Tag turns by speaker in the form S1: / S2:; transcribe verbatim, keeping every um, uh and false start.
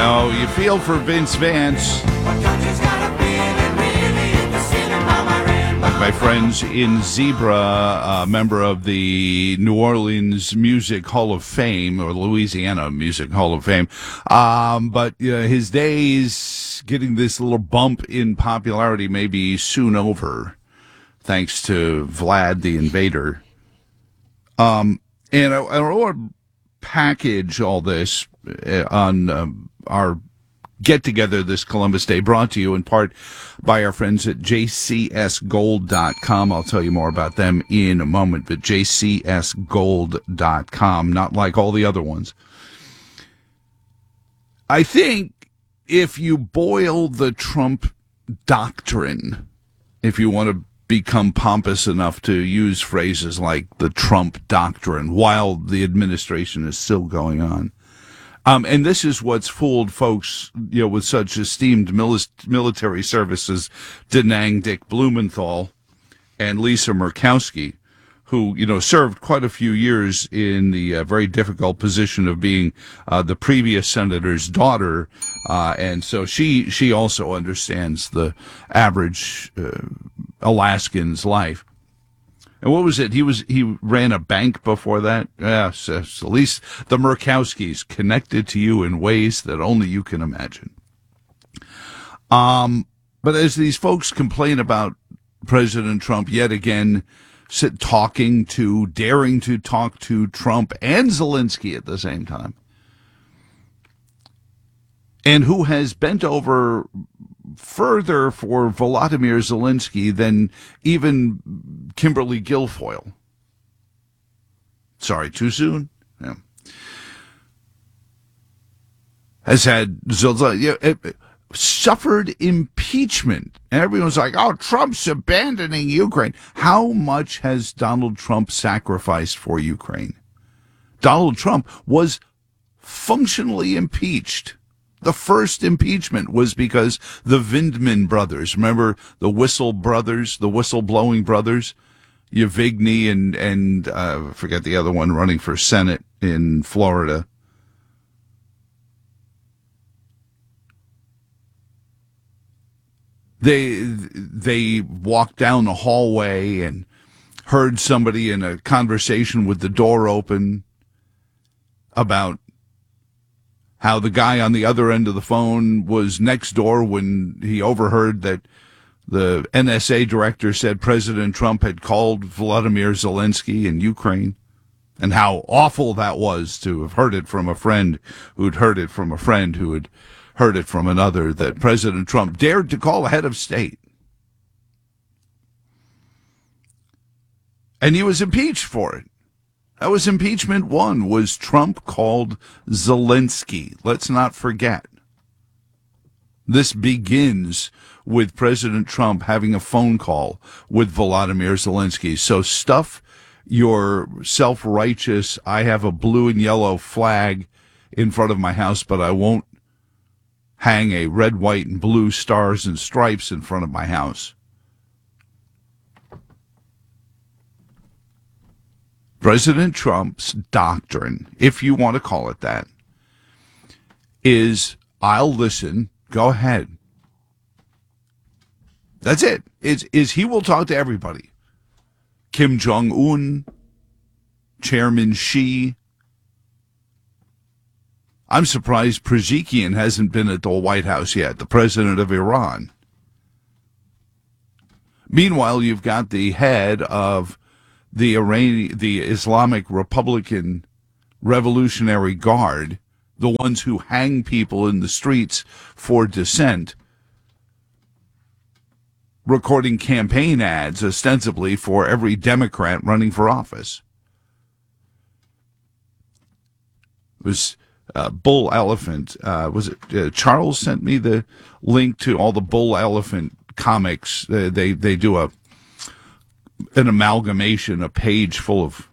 S1: know, you feel for Vince Vance. Like my friends in Zebra, a member of the New Orleans Music Hall of Fame, or Louisiana Music Hall of Fame. Um, but uh, his days getting this little bump in popularity may be soon over, thanks to Vlad the Invader. Um, and I, I want to package all this on um, our get-together this Columbus Day, brought to you in part by our friends at j c s gold dot com. I'll tell you more about them in a moment, but j c s gold dot com, not like all the other ones. I think if you boil the Trump doctrine, if you want to become pompous enough to use phrases like the Trump doctrine while the administration is still going on, Um, and this is what's fooled folks, you know, with such esteemed mili- military services, Denang Dick Blumenthal and Lisa Murkowski, who, you know, served quite a few years in the uh, very difficult position of being uh, the previous senator's daughter. Uh, and so she, she also understands the average uh, Alaskan's life. And what was it? He was he ran a bank before that? Yes, yes, at least the Murkowskis connected to you in ways that only you can imagine. Um, but as these folks complain about President Trump yet again, sit talking to, daring to talk to Trump and Zelensky at the same time, and who has bent over further for Volodymyr Zelensky than even Kimberly Guilfoyle. Sorry, too soon? Yeah. Has had yeah, suffered impeachment. And everyone's like, oh, Trump's abandoning Ukraine. How much has Donald Trump sacrificed for Ukraine? Donald Trump was functionally impeached. The first impeachment was because the Vindman brothers, remember the Whistle brothers, the whistleblowing brothers, Yavigny and, and uh, I forget the other one running for Senate in Florida. They, they walked down the hallway and heard somebody in a conversation with the door open about how the guy on the other end of the phone was next door when he overheard that the N S A director said President Trump had called Volodymyr Zelensky in Ukraine, and how awful that was to have heard it from a friend who'd heard it from a friend who had heard it from another, that President Trump dared to call a head of state. And he was impeached for it. That was impeachment one, was Trump called Zelensky. Let's not forget. This begins with President Trump having a phone call with Volodymyr Zelensky. So stuff your self-righteous, I have a blue and yellow flag in front of my house, but I won't hang a red, white, and blue stars and stripes in front of my house. President Trump's doctrine, if you want to call it that, is I'll listen, go ahead. That's it. It's, is he will talk to everybody. Kim Jong-un, Chairman Xi. I'm surprised Pezeshkian hasn't been at the White House yet, the president of Iran. Meanwhile, you've got the head of the Iranian, the Islamic Republican Revolutionary Guard, the ones who hang people in the streets for dissent, recording campaign ads ostensibly for every Democrat running for office. It was uh, Bull Elephant. Uh, was it uh, Charles sent me the link to all the Bull Elephant comics? Uh, they they do a an amalgamation, a page full of